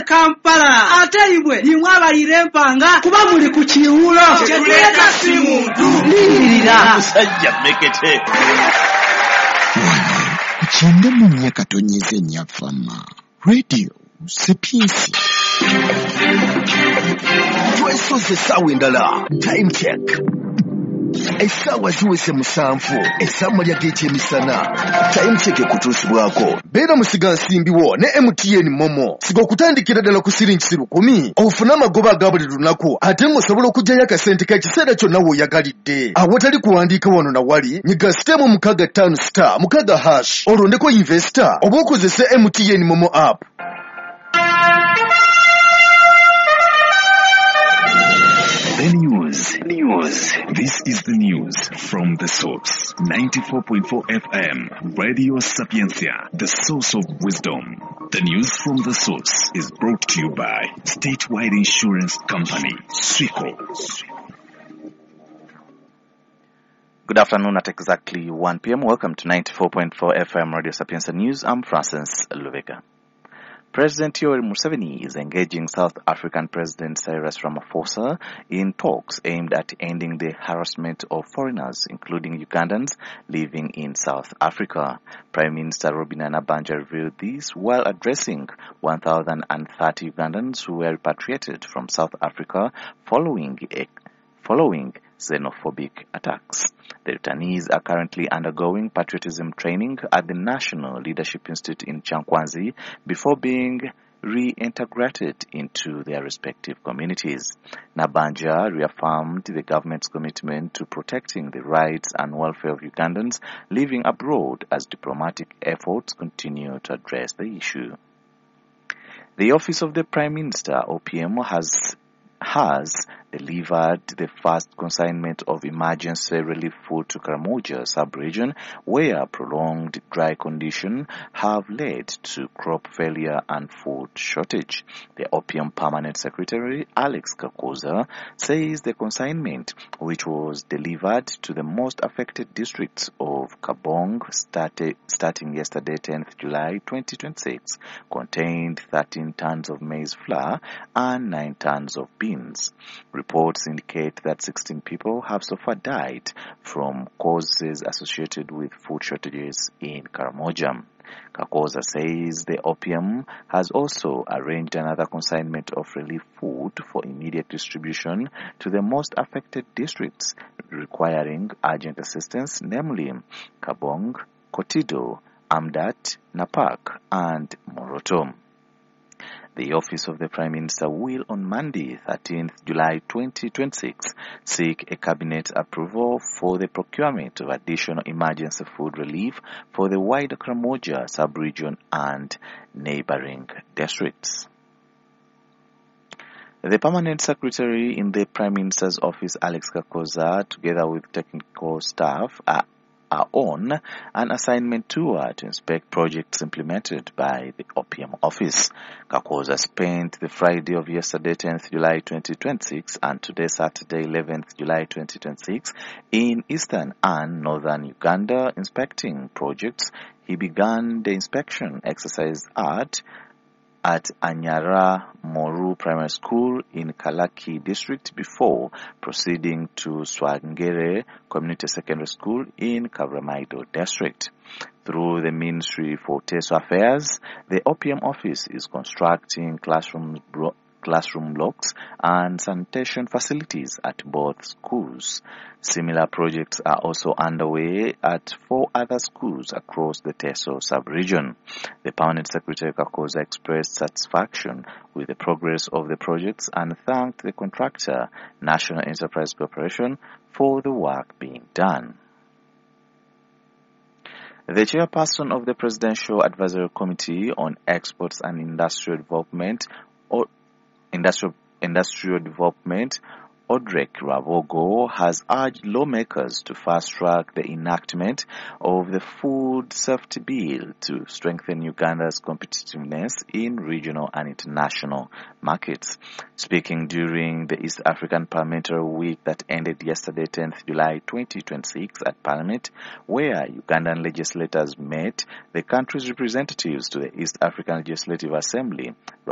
Kampala ate ibwe limwe abalira empanga kuba muli ku kiwulo kyetuleka si muntu lindirira musajja mekete wano kukyende munye katonyeze nnyafama radio Sapiensia. twesoze essaawa endala time check essaawa ziwese musanvu essamma lya g'ekyemisana time check ekutuusibwako beera musiga nsimbiwo ne MTN Momo siga okutandikira ddala ku siringi 10 ofune amagoba aga buli lunaku ate ng'osobola okugyayo akasente ka kiseera kyonna w'oyagalidde awatali kuwandiika wano na wali nyiga sitemu 65 mukaga hash olondeko investor oba okozese MTN Momo app. The news. This is the news from the source. 94.4 FM, Radio Sapientia, the source of wisdom. The news from the source is brought to you by Statewide Insurance Company, Swico. Good afternoon at exactly 1 p.m. Welcome to 94.4 FM Radio Sapientia News. I'm Francis Luvega. President Yoweri Museveni is engaging South African President Cyrus Ramaphosa in talks aimed at ending the harassment of foreigners, including Ugandans, living in South Africa. Prime Minister Robinah Nabbanja revealed this while addressing 1,030 Ugandans who were repatriated from South Africa following xenophobic attacks. The returnees are currently undergoing patriotism training at the National Leadership Institute in Chankwanzi before being reintegrated into their respective communities. Nabbanja reaffirmed the government's commitment to protecting the rights and welfare of Ugandans living abroad as diplomatic efforts continue to address the issue. The Office of the Prime Minister, OPM, has delivered the first consignment of emergency relief food to Karamoja sub-region, where prolonged dry conditions have led to crop failure and food shortage. The OPM Permanent Secretary, Alex Kakoza, says the consignment, which was delivered to the most affected districts of Kabong starting yesterday, 10th July 2026, contained 13 tons of maize flour and 9 tons of beans. Reports indicate that 16 people have so far died from causes associated with food shortages in Karamoja. Kakoza says the OPM has also arranged another consignment of relief food for immediate distribution to the most affected districts requiring urgent assistance, namely Kabong, Kotido, Amdat, Napak, and Moroto. The Office of the Prime Minister will on Monday, 13th July 2026, seek a cabinet approval for the procurement of additional emergency food relief for the wider Karamoja sub-region and neighboring districts. The Permanent Secretary in the Prime Minister's Office, Alex Kakoza, together with technical staff, are on an assignment tour to inspect projects implemented by the OPM office. Kakoza spent the Friday of yesterday, 10th July 2026, and today, Saturday, 11th July 2026, in eastern and northern Uganda inspecting projects. He began the inspection exercise at Anyara Moru Primary School in Kalaki District before proceeding to Swangere Community Secondary School in Kavramaido District. Through the Ministry for Teso Affairs, the OPM office is constructing classroom blocks and sanitation facilities at both schools. Similar projects are also underway at 4 other schools across the Teso sub-region. The Permanent Secretary Kakoza expressed satisfaction with the progress of the projects and thanked the contractor, National Enterprise Corporation, for the work being done. The chairperson of the Presidential Advisory Committee on Exports and Industrial Development, Odrek Ravogo, has urged lawmakers to fast-track the enactment of the Food Safety Bill to strengthen Uganda's competitiveness in regional and international markets. Speaking during the East African Parliamentary Week that ended yesterday, 10th July 2026 at Parliament, where Ugandan legislators met the country's representatives to the East African Legislative Assembly,